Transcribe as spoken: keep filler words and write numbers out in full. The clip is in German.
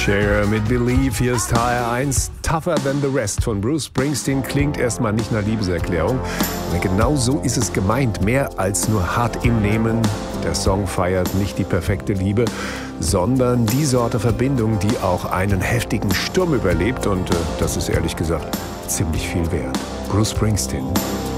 Jagger mit Believe, hier ist H R eins. Tougher Than the Rest von Bruce Springsteen klingt erstmal nicht nach Liebeserklärung. Aber genau so ist es gemeint, mehr als nur hart im Nehmen. Der Song feiert nicht die perfekte Liebe, sondern die Sorte Verbindung, die auch einen heftigen Sturm überlebt. Und äh, das ist ehrlich gesagt ziemlich viel wert. Bruce Springsteen.